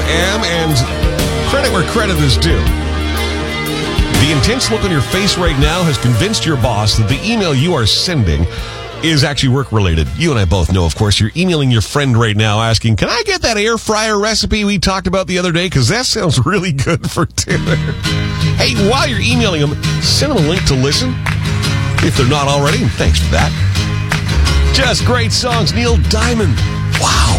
am, and credit where credit is due. The intense look on your face right now has convinced your boss that the email you are sending is actually work-related. You and I both know, of course, you're emailing your friend right now asking, can I get that air fryer recipe we talked about the other day? Because that sounds really good for dinner. Hey, while you're emailing them, send them a link to listen, if they're not already, and thanks for that. Just great songs. Neil Diamond. Wow.